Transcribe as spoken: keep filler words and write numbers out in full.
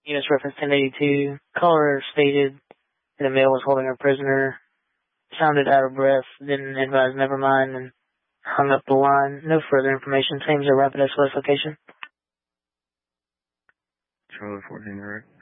Units reference ten eighty-two. Caller stated that a male was holding her prisoner, sounded out of breath, then advised never mind, and hung up the line. No further information. Claims a rapid S O S location. Charlie fourteen, right?